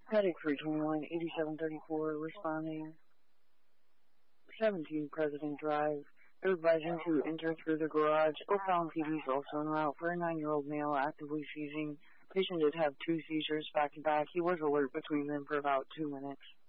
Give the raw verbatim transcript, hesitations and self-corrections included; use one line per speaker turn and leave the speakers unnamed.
Paddock three twenty-one, eighty-seven thirty-four, responding. seventeen President Drive. They're advising to enter through the garage. O'Fallon P D is also en route for a nine-year-old male actively seizing. Patient did have two seizures back to back. He was alert between them for about two minutes.